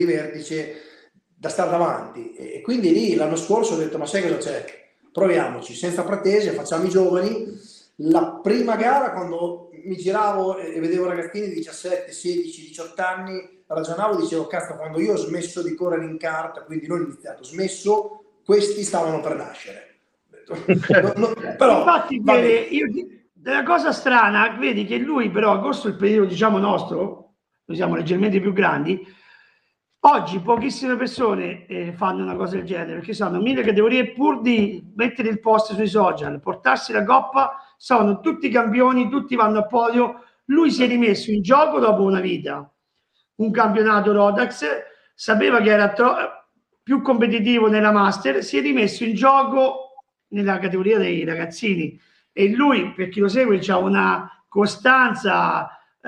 di vertice da stare davanti, e quindi lì l'anno scorso ho detto ma sai cosa c'è? Proviamoci, senza pretese, facciamo i giovani. La prima gara, quando mi giravo e vedevo ragazzini di 17, 16, 18 anni, ragionavo, dicevo cazzo, quando io ho smesso di correre in kart, quindi non ho iniziato, ho smesso, questi stavano per nascere. Però infatti vede, io, la cosa strana, vedi che lui però, agosto è il periodo diciamo nostro, noi siamo leggermente più grandi, oggi pochissime persone fanno una cosa del genere, perché sono 1000 categorie, pur di mettere il post sui social, portarsi la coppa, sono tutti campioni, tutti vanno a podio, lui si è rimesso in gioco dopo una vita, un campionato Rotax, sapeva che era più competitivo nella Master, si è rimesso in gioco nella categoria dei ragazzini, e lui, per chi lo segue, ha una costanza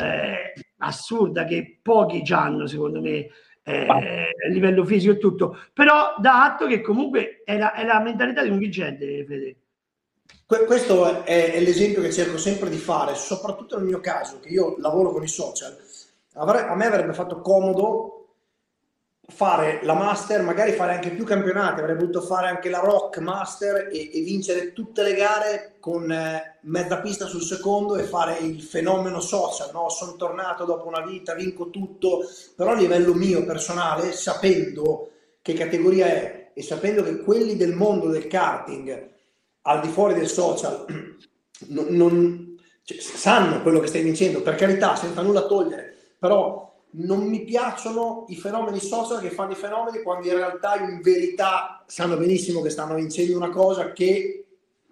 assurda che pochi hanno, secondo me, a livello fisico e tutto, però dà atto che comunque è la mentalità di un vincente, Fede. Questo è l'esempio che cerco sempre di fare, soprattutto nel mio caso, che io lavoro con i social. A me avrebbe fatto comodo fare la Master, magari fare anche più campionati, avrei voluto fare anche la Rock Master e vincere tutte le gare con mezza pista sul secondo e fare il fenomeno social, no? Sono tornato dopo una vita, vinco tutto, però a livello mio personale, sapendo che categoria è e sapendo che quelli del mondo del karting al di fuori del social cioè, sanno quello che stai dicendo, per carità, senza nulla togliere, però non mi piacciono i fenomeni social che fanno i fenomeni quando in realtà in verità sanno benissimo che stanno vincendo una cosa che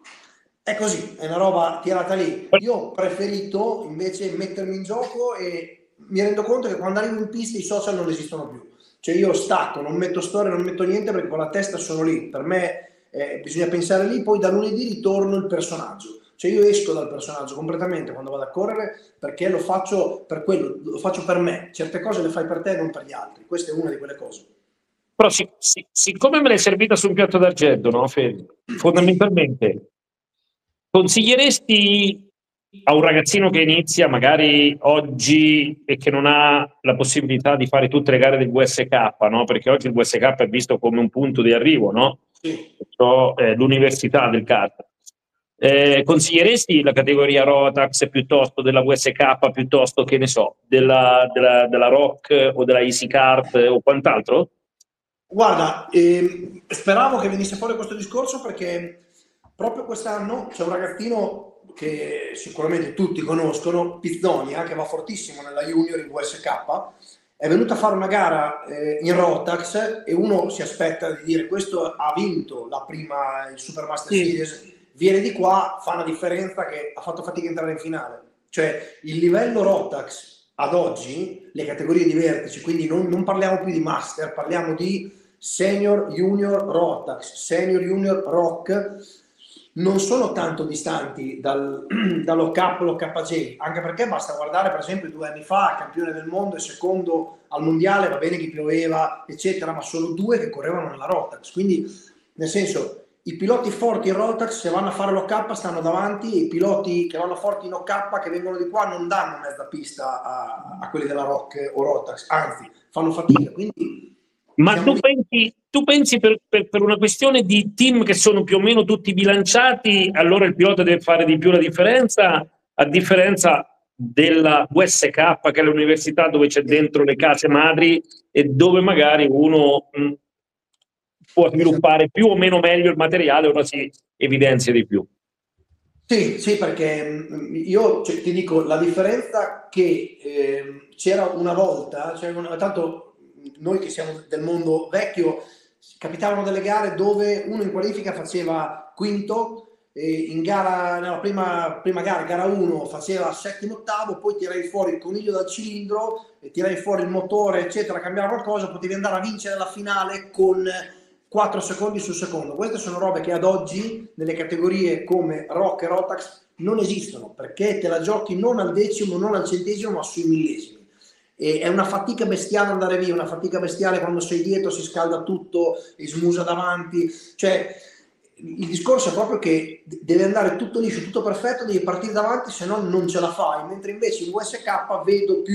è così, è una roba tirata lì. Io ho preferito invece mettermi in gioco e mi rendo conto che quando arrivo in pista i social non esistono più, cioè io stacco, non metto storie, non metto niente perché con la testa sono lì, per me bisogna pensare lì, poi da lunedì ritorno il personaggio. Cioè io esco dal personaggio completamente quando vado a correre perché lo faccio per quello, lo faccio per me. Certe cose le fai per te e non per gli altri. Questa è una di quelle cose. Però siccome me l'hai servita su un piatto d'argento, no, Fede? Fondamentalmente, consiglieresti a un ragazzino che inizia magari oggi e che non ha la possibilità di fare tutte le gare del VSK, no? Perché oggi il VSK è visto come un punto di arrivo, no? Sì. L'università del kart. Consiglieresti la categoria Rotax piuttosto della VSK, piuttosto che ne so, della Rock o della Easy Kart o quant'altro? Guarda, speravo che venisse fuori questo discorso perché proprio quest'anno c'è un ragazzino che sicuramente tutti conoscono, Pizzonia, che va fortissimo nella Junior in VSK, è venuto a fare una gara in Rotax e uno si aspetta di dire questo ha vinto la prima, il Supermaster Series, viene di qua, fa una differenza che ha fatto fatica a entrare in finale. Cioè il livello Rotax ad oggi, le categorie di vertice, quindi non parliamo più di Master, parliamo di Senior, Junior, Rotax, Senior, Junior, Rock, non sono tanto distanti dall'OK, l'OKJ, anche perché basta guardare per esempio 2 anni fa, campione del mondo e secondo al mondiale, va bene che pioveva, eccetera, ma solo 2 che correvano nella Rotax, quindi nel senso i piloti forti in Rotax se vanno a fare l'OK stanno davanti e i piloti che vanno forti in OK che vengono di qua non danno mezza pista a quelli della Rock o Rotax, anzi fanno fatica, quindi ma tu pensi per una questione di team che sono più o meno tutti bilanciati, allora il pilota deve fare di più la differenza, a differenza della VSK, che è l'università dove c'è dentro le case madri e dove magari uno può sviluppare più o meno meglio il materiale, ora si evidenzia di più. Sì, perché io ti dico, la differenza che c'era una volta, tanto noi che siamo del mondo vecchio, capitavano delle gare dove uno in qualifica faceva quinto, in gara, nella prima gara 1 faceva settimo, ottavo, poi tiravi fuori il coniglio dal cilindro, tiravi fuori il motore, eccetera, cambiava qualcosa, potevi andare a vincere la finale con 4 secondi sul secondo. Queste sono robe che ad oggi nelle categorie come Rock e Rotax non esistono, perché te la giochi non al decimo, non al centesimo, ma sui millesimi. E è una fatica bestiale andare via, una fatica bestiale quando sei dietro, si scalda tutto e smusa davanti. Cioè, il discorso è proprio che deve andare tutto liscio, tutto perfetto, devi partire davanti, se no non ce la fai. Mentre invece in VSK vedo più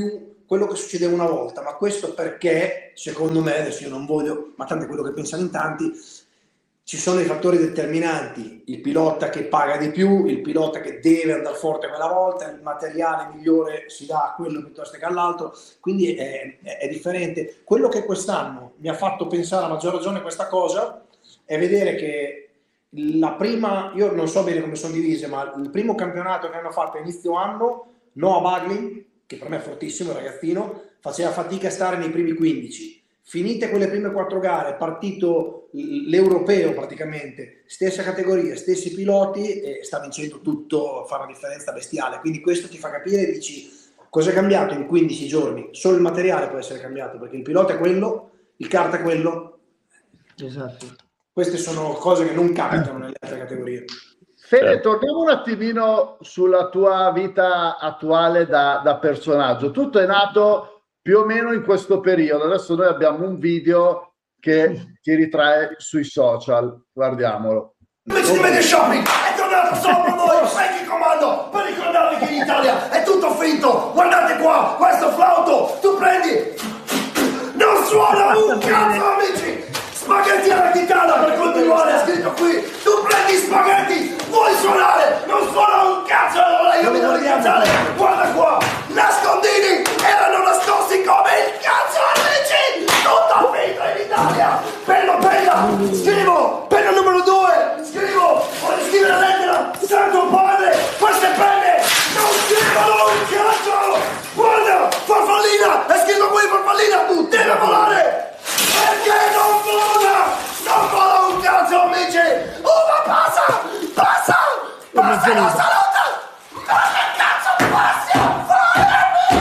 quello che succedeva una volta, ma questo perché, secondo me, adesso io non voglio, ma tanto è quello che pensano in tanti, ci sono i fattori determinanti, il pilota che paga di più, il pilota che deve andare forte quella volta, il materiale migliore si dà a quello piuttosto che all'altro, quindi è differente. Quello che quest'anno mi ha fatto pensare a maggior ragione questa cosa è vedere che la prima, io non so bene come sono divise, ma il primo campionato che hanno fatto a inizio anno, Noah Bagley, che per me è fortissimo, il ragazzino, faceva fatica a stare nei primi 15. Finite quelle prime 4 gare, partito l'europeo praticamente, stessa categoria, stessi piloti, e sta vincendo tutto, fa una differenza bestiale. Quindi questo ti fa capire, dici, cosa è cambiato in 15 giorni? Solo il materiale può essere cambiato, perché il pilota è quello, il kart è quello. Esatto. Queste sono cose che non capitano nelle altre categorie. Fede, torniamo un attimino sulla tua vita attuale da personaggio. Tutto è nato più o meno in questo periodo. Adesso noi abbiamo un video che ti ritrae sui social. Guardiamo. Amici di Media Shopping, è tornato sopra voi Frankie Comando per ricordarvi che in Italia è tutto finto. Guardate qua, questo flauto, tu prendi, non suona un cazzo amici. Spaghetti alla chitarra per continuare, è scritto qui. Tu prendi spaghetti, vuoi suonare, non suona un cazzo. Allora io mi devo ricordare, guarda qua, nascondini erano nascosti come il cazzo amici. Tutto finto in Italia. Penna, scrivo, penna numero 2, scrivo, voglio scrivere la lettera, Santo Padre, queste penne non scrivono un cazzo. Guarda, farfallina, è scritto qui farfallina, tu deve volare. Perché non vola? Non vola un cazzo amici. Uva passa e non saluta. Ma che cazzo possiamo fare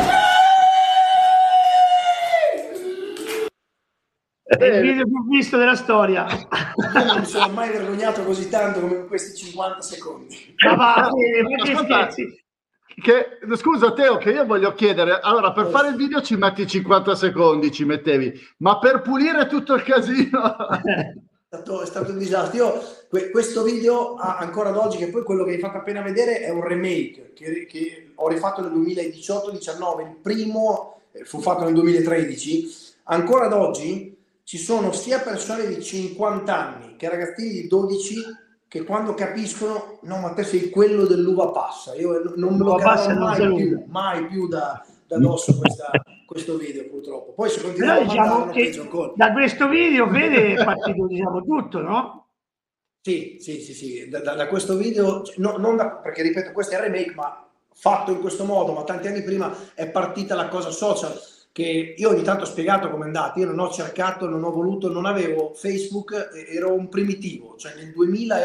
amici? È il video più visto della storia. Io non mi sono mai vergognato così tanto come in questi 50 secondi. Ma che scherzi? Scusa Teo, che io voglio chiedere, allora per fare il video ci metti 50 secondi, ci mettevi, ma per pulire tutto il casino È stato un disastro. Io questo video ancora ad oggi, che poi quello che hai fatto appena vedere è un remake che ho rifatto nel 2018-19, il primo fu fatto nel 2013. Ancora ad oggi ci sono sia persone di 50 anni che ragazzini di 12 che quando capiscono, no, ma te sei quello dell'uva passa. Io non me lo caderò mai più da addosso questo video, purtroppo. Poi se continuiamo a diciamo che da questo video vede è partito tutto, no? Sì. Da questo video, perché ripeto, questo è il remake, ma fatto in questo modo, ma tanti anni prima è partita la cosa social, che io ogni tanto ho spiegato come è andata. Io non ho cercato, non ho voluto, non avevo Facebook, ero un primitivo, cioè nel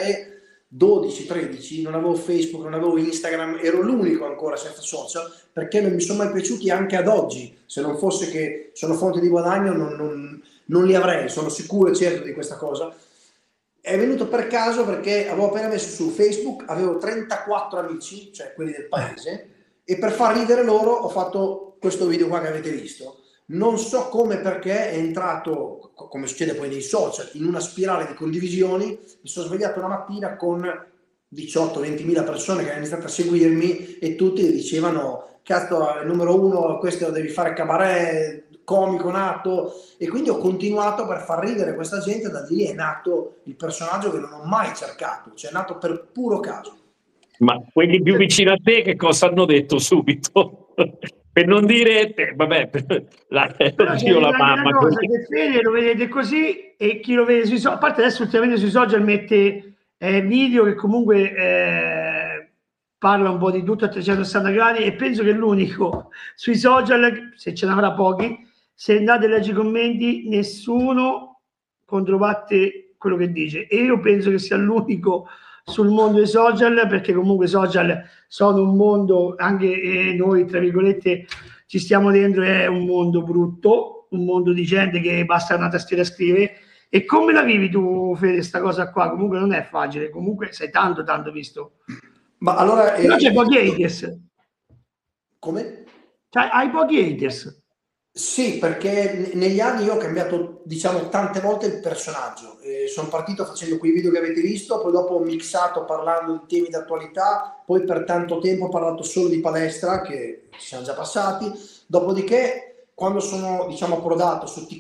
2012-13 non avevo Facebook, non avevo Instagram, ero l'unico ancora senza social, perché non mi sono mai piaciuti anche ad oggi. Se non fosse che sono fonte di guadagno non li avrei, sono sicuro e certo di questa cosa. È venuto per caso perché avevo appena messo su Facebook, avevo 34 amici, cioè quelli del paese, e per far ridere loro ho fatto questo video qua che avete visto. Non so come, perché è entrato, come succede poi nei social, in una spirale di condivisioni. Mi sono svegliato una mattina con 18-20 mila persone che hanno iniziato a seguirmi e tutti dicevano: cazzo, il numero 1, questo devi fare cabaret, comico nato. E quindi ho continuato per far ridere questa gente. Da lì è nato il personaggio che non ho mai cercato, cioè è nato per puro caso. Ma quelli più vicini a te che cosa hanno detto subito? Per non dire, vabbè, la mamma. Cosa che Fede lo vedete così, e chi lo vede sui social, a parte adesso ultimamente sui social mette video che comunque parla un po' di tutto a 360 gradi, e penso che l'unico sui social, se ce ne avrà pochi, se andate a leggere i commenti, nessuno controbatte quello che dice, e io penso che sia l'unico sul mondo dei social, perché comunque i social sono un mondo, anche noi tra virgolette ci stiamo dentro, è un mondo brutto, un mondo di gente che basta una tastiera a scrivere. E come la vivi tu, Fede, sta cosa qua? Comunque non è facile, comunque sei tanto visto. Ma allora però c'è pochi haters. Come? Cioè, hai pochi haters. Sì, perché negli anni io ho cambiato, diciamo, tante volte il personaggio. Sono partito facendo quei video che avete visto, poi dopo ho mixato parlando di temi d'attualità, poi per tanto tempo ho parlato solo di palestra, che ci siamo già passati. Dopodiché, quando sono, diciamo, approdato su